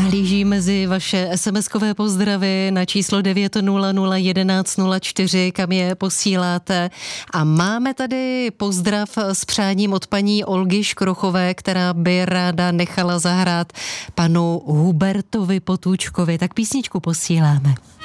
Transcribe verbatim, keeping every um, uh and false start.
Nahlíží mezi vaše esemeskové pozdravy na číslo devět nula nula jedenáct nula čtyři, kam je posíláte. A máme tady pozdrav s přáním od paní Olgy Škrochové, která by ráda nechala zahrát panu Hubertovi Potůčkovi. Tak písničku posíláme.